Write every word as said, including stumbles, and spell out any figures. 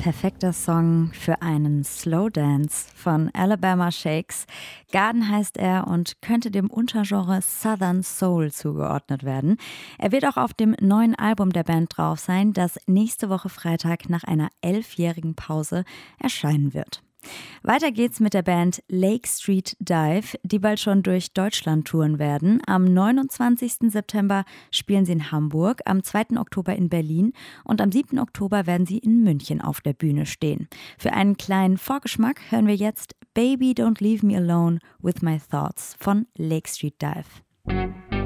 perfekter Song für einen Slow Dance von Alabama Shakes. Garden heißt er und könnte dem Untergenre Southern Soul zugeordnet werden. Er wird auch auf dem neuen Album der Band drauf sein, das nächste Woche Freitag nach einer elfjährigen Pause erscheinen wird. Weiter geht's mit der Band Lake Street Dive, die bald schon durch Deutschland touren werden. Am neunundzwanzigsten September spielen sie in Hamburg, am zweiten Oktober in Berlin und am siebten Oktober werden sie in München auf der Bühne stehen. Für einen kleinen Vorgeschmack hören wir jetzt Baby Don't Leave Me Alone with My Thoughts von Lake Street Dive.